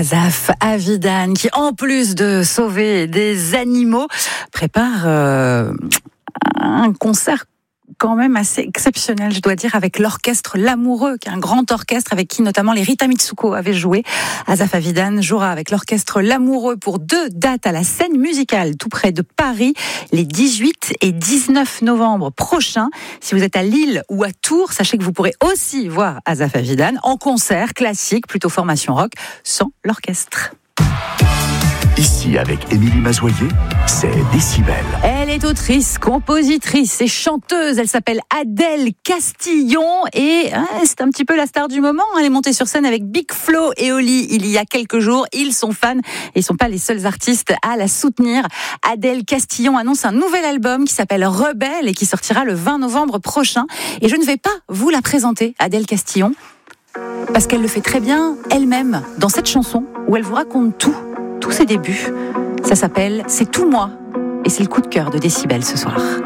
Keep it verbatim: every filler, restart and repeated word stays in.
Azaf Avidan, qui en plus de sauver des animaux, prépare euh, un concert quand même assez exceptionnel, je dois dire, avec l'orchestre L'Amoureux, qui est un grand orchestre avec qui notamment les Rita Mitsuko avaient joué. Azaf Avidan jouera avec l'orchestre L'Amoureux pour deux dates à la Scène Musicale, tout près de Paris, les dix-huit et dix-neuf novembre prochains. Si vous êtes à Lille ou à Tours, sachez que vous pourrez aussi voir Azaf Avidan en concert classique, plutôt formation rock, sans l'orchestre. Ici, avec Émilie Mazoyer, c'est Décibel. Elle est autrice, compositrice et chanteuse. Elle s'appelle Adèle Castillon et hein, c'est un petit peu la star du moment. Elle est montée sur scène avec Big Flo et Oli il y a quelques jours. Ils sont fans et ils ne sont pas les seuls artistes à la soutenir. Adèle Castillon annonce un nouvel album qui s'appelle Rebelle et qui sortira le vingt novembre prochain. Et je ne vais pas vous la présenter, Adèle Castillon, parce qu'elle le fait très bien elle-même dans cette chanson où elle vous raconte tout. Tous ses débuts. Ça s'appelle C'est tout moi et c'est le coup de cœur de Décibel ce soir.